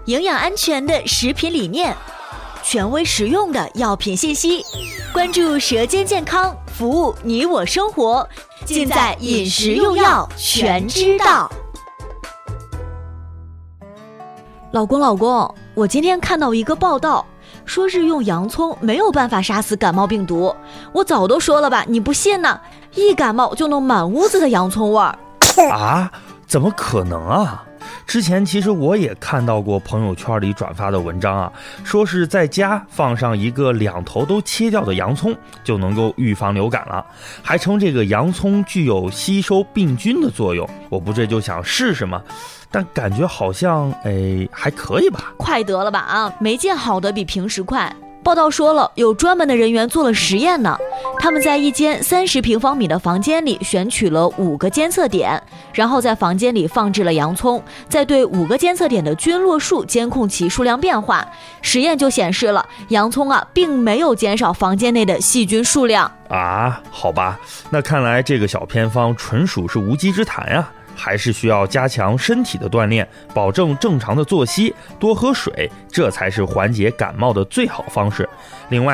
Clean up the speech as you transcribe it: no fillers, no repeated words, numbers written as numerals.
营养安全的食品理念，权威实用的药品信息，关注舌尖健康，服务你我生活，尽在饮食用药全知道。老公，我今天看到一个报道，说是用洋葱没有办法杀死感冒病毒。我早都说了吧，你不信呢？一感冒就弄满屋子的洋葱味儿。 啊？怎么可能啊？之前其实我也看到过朋友圈里转发的文章啊，说是在家放上一个两头都切掉的洋葱就能够预防流感了，还称这个洋葱具有吸收病菌的作用。我不这就想试试吗？但感觉好像还可以吧。 快得了吧啊，没见好的比平时快。报道说了，有专门的人员做了实验呢。他们在一间30平方米的房间里选取了5个监测点，然后在房间里放置了洋葱，再对5个监测点的菌落数监控其数量变化。实验就显示了，洋葱并没有减少房间内的细菌数量啊。好吧，那看来这个小偏方纯属是无稽之谈呀。还是需要加强身体的锻炼，保证正常的作息，多喝水，这才是缓解感冒的最好方式。另外